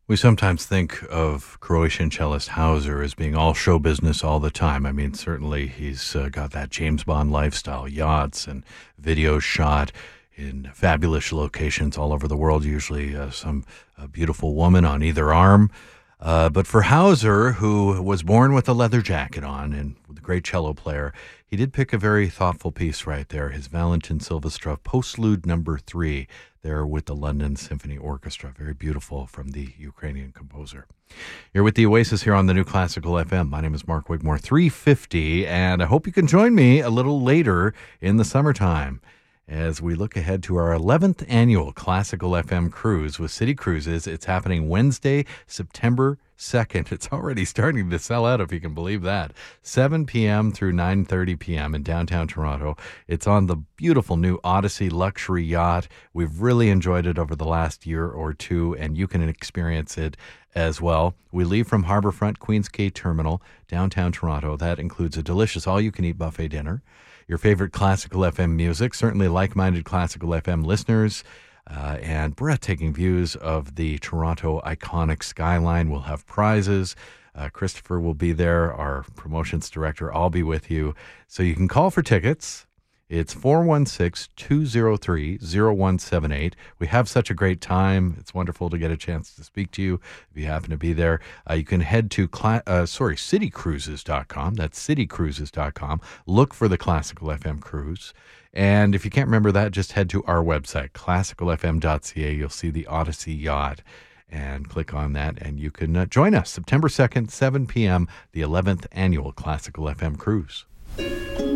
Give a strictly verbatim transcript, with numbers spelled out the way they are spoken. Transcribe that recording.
We sometimes think of Croatian cellist Hauser as being all show business all the time. I mean, certainly he's uh, got that James Bond lifestyle, yachts and videos shot in fabulous locations all over the world, usually uh, some uh, beautiful woman on either arm. Uh, but for Hauser, who was born with a leather jacket on and the great cello player, he did pick a very thoughtful piece right there, his Valentin Silvestrov Postlude number three, there with the London Symphony Orchestra. Very beautiful from the Ukrainian composer. You're with the Oasis here on the New Classical F M. My name is Mark Wigmore, three fifty, and I hope you can join me a little later in the summertime as we look ahead to our eleventh annual Classical F M cruise with City Cruises. It's happening Wednesday, September second. It's already starting to sell out, if you can believe that. seven p.m. through nine thirty p.m. in downtown Toronto. It's on the beautiful new Odyssey luxury yacht. We've really enjoyed it over the last year or two, and you can experience it as well. We leave from Harbourfront Queens Quay Terminal, downtown Toronto. That includes a delicious all-you-can-eat buffet dinner, your favorite Classical F M music, certainly like-minded Classical F M listeners, uh, and breathtaking views of the Toronto iconic skyline. We'll have prizes. Uh, Christopher will be there, our promotions director. I'll be with you. So you can call for tickets. It's four one six, two zero three, zero one seven eight. We have such a great time. It's wonderful to get a chance to speak to you if you happen to be there. Uh, you can head to cla- uh, sorry, city cruises dot com. That's city cruises dot com. Look for the Classical F M cruise. And if you can't remember that, just head to our website, classical f m dot c a. You'll see the Odyssey yacht and click on that, and you can uh, join us September second, seven p.m., the eleventh annual Classical F M cruise.